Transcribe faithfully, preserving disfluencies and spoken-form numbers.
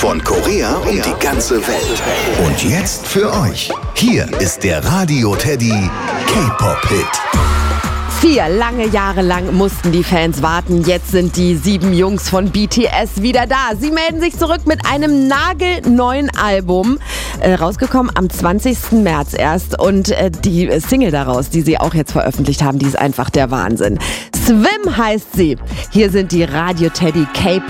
Von Korea um die ganze Welt. Und jetzt für euch. Hier ist der Radio Teddy K-Pop-Hit. Vier lange Jahre lang mussten die Fans warten. Jetzt sind die sieben Jungs von B T S wieder da. Sie melden sich zurück mit einem nagelneuen Album. Äh, rausgekommen am zwanzigsten März erst. Und äh, die Single daraus, die sie auch jetzt veröffentlicht haben, die ist einfach der Wahnsinn. Swim heißt sie. Hier sind die Radio Teddy K-Pop